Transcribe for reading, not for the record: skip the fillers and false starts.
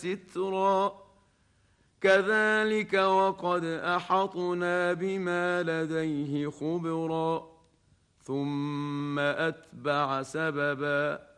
سترا كذلك وقد أحطنا بما لديه خبرا ثم أتبع سببا